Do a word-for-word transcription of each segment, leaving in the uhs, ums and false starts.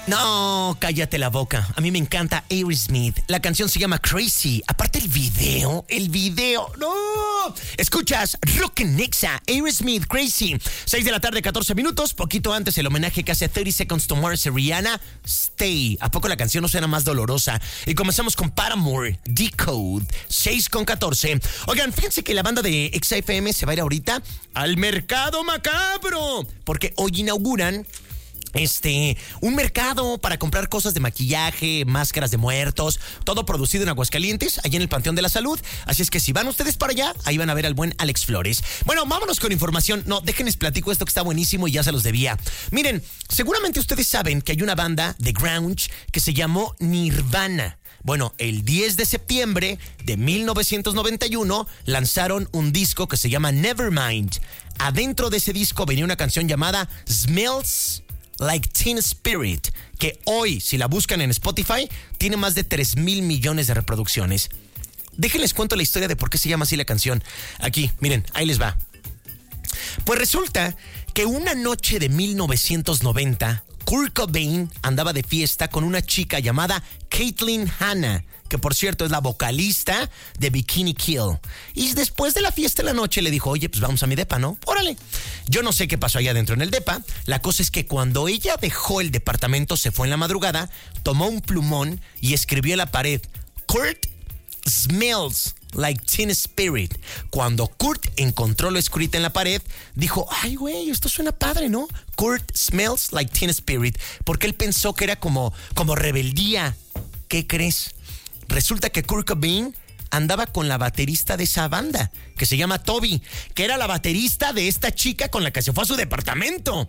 No, cállate la boca. A mí me encanta Aerosmith. La canción se llama Crazy. Aparte el video, el video. ¡No! Escuchas Rock and Nexa, Aerosmith, Crazy. seis de la tarde, catorce minutos. Poquito antes el homenaje que hace thirty Seconds to Mars a Rihanna, Stay. ¿A poco la canción no suena más dolorosa? Y comenzamos con Paramore, Decode, seis con catorce. Oigan, fíjense que la banda de X F M se va a ir ahorita al Mercado Macabro, porque hoy inauguran Este, un mercado para comprar cosas de maquillaje, máscaras de muertos, todo producido en Aguascalientes, allá en el Panteón de la Salud. Así es que si van ustedes para allá, ahí van a ver al buen Alex Flores. Bueno, vámonos con información. No, déjenles platico esto que está buenísimo y ya se los debía. Miren, seguramente ustedes saben que hay una banda de grunge que se llamó Nirvana. Bueno, el diez de septiembre de mil novecientos noventa y uno lanzaron un disco que se llama Nevermind. Adentro de ese disco venía una canción llamada Smells Like Teen Spirit, que hoy, si la buscan en Spotify, tiene más de tres mil millones de reproducciones. Déjenles cuento la historia de por qué se llama así la canción. Aquí, miren, ahí les va. Pues resulta que una noche de mil novecientos noventa, Kurt Cobain andaba de fiesta con una chica llamada Caitlin Hanna, que por cierto es la vocalista de Bikini Kill. Y después de la fiesta en la noche le dijo, oye, pues vamos a mi depa, ¿no? Órale. Yo no sé qué pasó allá adentro en el depa. La cosa es que cuando ella dejó el departamento, se fue en la madrugada, tomó un plumón y escribió en la pared, Kurt smells like Teen Spirit. Cuando Kurt encontró lo escrito en la pared, dijo, ay, güey, esto suena padre, ¿no? Kurt smells like Teen Spirit. Porque él pensó que era como, como rebeldía. ¿Qué crees? Resulta que Kurt Cobain andaba con la baterista de esa banda, que se llama Toby, que era la baterista de esta chica con la que se fue a su departamento.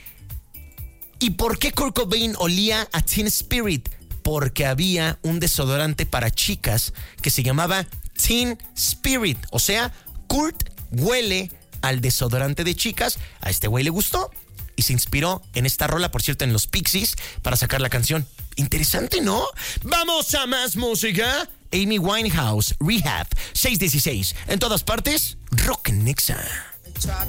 ¿Y por qué Kurt Cobain olía a Teen Spirit? Porque había un desodorante para chicas que se llamaba Teen Spirit. O sea, Kurt huele al desodorante de chicas. A este güey le gustó y se inspiró en esta rola, por cierto, en los Pixies, para sacar la canción. Interesante, ¿no? ¡Vamos a más música! Amy Winehouse, Rehab, seis dieciséis. En todas partes, Rock and Nexa.